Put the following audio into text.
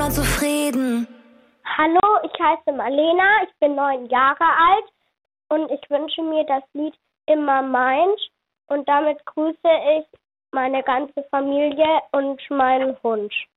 Zufrieden. Hallo, ich heiße Marlena, ich bin 9 Jahre alt und ich wünsche mir das Lied Immer meins und damit grüße ich meine ganze Familie und meinen Hund.